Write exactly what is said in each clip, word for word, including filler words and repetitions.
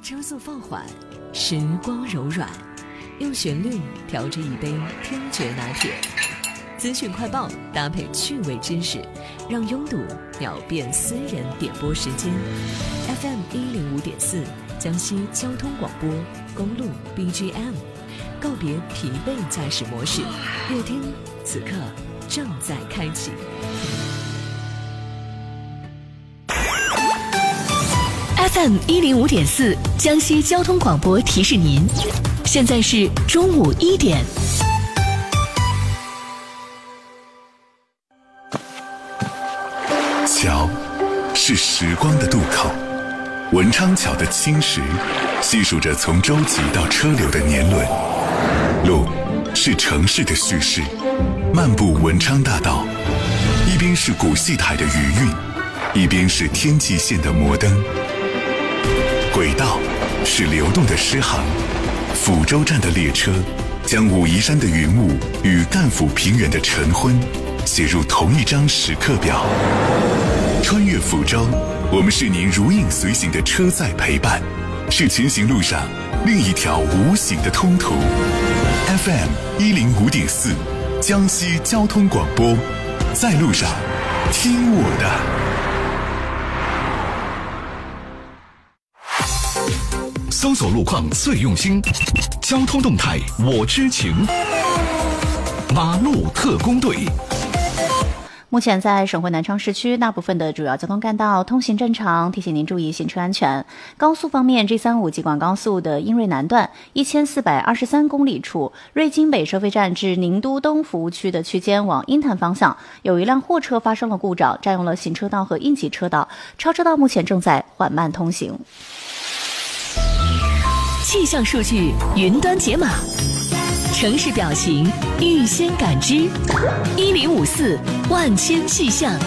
车速放缓，时光柔软，用旋律调制一杯听觉拿铁。资讯快报搭配趣味知识，让拥堵秒变私人点播时间。F M 一零五点四，江西交通广播，公路 B G M， 告别疲惫驾驶模式，乐听此刻正在开启。F M 一零五点四，江西交通广播提示您，现在是中午一点。 桥是时光的渡口，文昌桥的青石细数着从舟楫到车流的年轮。路是城市的叙事，漫步文昌大道，一边是古戏台的余韵，一边是天际线的摩登。轨道是流动的诗行，抚州站的列车将武夷山的云雾与赣抚平原的晨昏写入同一张时刻表。穿越抚州，我们是您如影随形的车载陪伴，是前行路上另一条无形的通途。F M 一零五点四，江西交通广播，在路上听我的。 搜索路况最用心，交通动态我知情。马路特工队。 目前在省会南昌市区大部分的主要交通干道通行正常，提醒您注意行车安全。高速方面 ，G 三十五 京广高速的英瑞南段一千四百二十三公里处，瑞金北收费站至宁都东服务区的区间往鹰潭方向，有一辆货车发生了故障，占用了行车道和应急车道，超车道目前正在缓慢通行。 气象数据云端解码，城市表情预先感知，一零五四万千气象。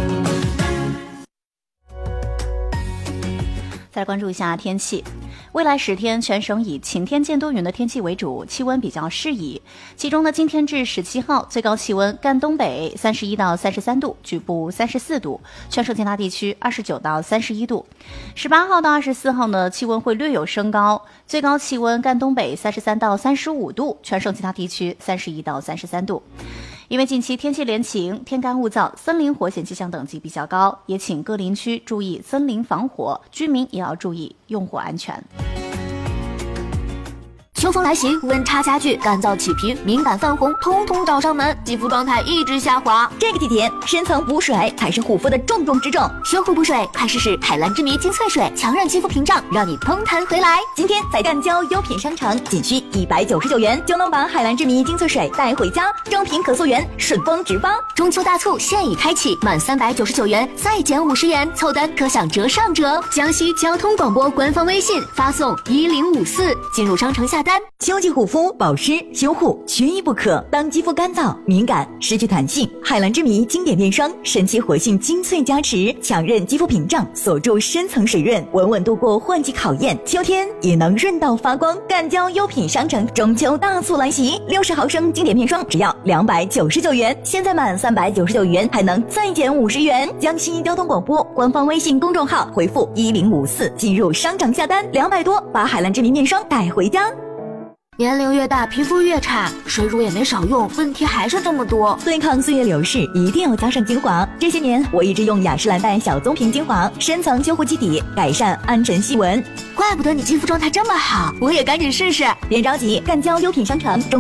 再来关注一下天气。未来十天，全省以晴天见多云的天气为主，气温比较适宜。其中呢，今天至十七号最高气温赣东北三十一到三十三度，局部三十四度，全省其他地区二十九到三十一度。十八号到二十四号呢，气温会略有升高，最高气温赣东北三十三到三十五度，全省其他地区三十一到三十三度。因为近期天气连晴，天干物燥，森林火险气象等级比较高，也请各林区注意森林防火，居民也要注意用火安全。 秋风来袭，温差加剧，干燥起皮，敏感泛红，通通找上门，肌肤状态一直下滑。 这个季节，深层补水才是护肤的重中之重。 修护补水，快试试海蓝之谜精粹水，强韧肌肤屏障，让你通弹回来。 今天在赣交优品商城，仅需一百九十九元就能把海蓝之谜精粹水带回家。正品可溯源，顺丰直发。 中秋大促现已开启，满三百九十九元再减五十元，凑单可享折上折。江西交通广播官方微信发送一零五四，进入商城下单。 秋季护肤保湿修护缺一不可。当肌肤干燥敏感失去弹性，海蓝之谜经典面霜神奇活性精粹加持，强韧肌肤屏障，锁住深层水润，稳稳度过换季考验，秋天也能润到发光。赣交优品商城中秋大促来袭，六十毫升经典面霜只要两百九十九元，现在满三百九十九元还能再减五十元。江西交通广播官方微信公众号回复一零五四进入商城下单，两百多把海蓝之谜面霜带回家。 年龄越大，皮肤越差，水乳也没少用，问题还是这么多。 对抗岁月流逝，一定要加上精华。这些年，我一直用雅诗兰黛小棕瓶精华，深层修护基底，改善暗沉细纹。 怪不得你肌肤状态这么好，我也赶紧试试。 别着急，赣交优品商城中